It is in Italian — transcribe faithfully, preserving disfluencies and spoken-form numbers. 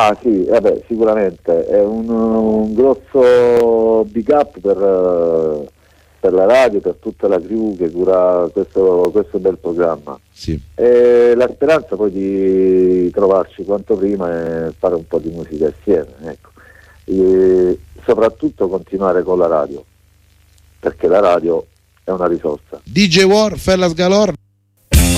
Ah sì, vabbè, sicuramente è un, un grosso big up per, eh, per la radio, per tutta la crew che cura questo, questo bel programma. Sì. E la speranza poi di trovarci quanto prima e fare un po' di musica assieme, ecco. E soprattutto continuare con la radio, perché la radio è una risorsa. D J War, Fellas Galore.